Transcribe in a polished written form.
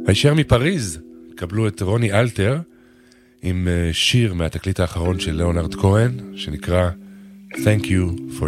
הישר מפריז, קבלו את רוני אלתר עם שיר מהתקליט האחרון של ליאונרד כהן שנקרא Thank You for